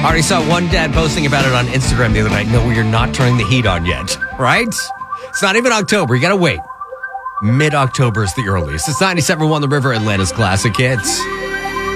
Already saw one dad posting about it on Instagram the other night. No, you're not turning the heat on yet, right? It's not even October. You got to wait. Mid-October is the earliest. It's 97.1 The River, Atlanta's Classic Hits.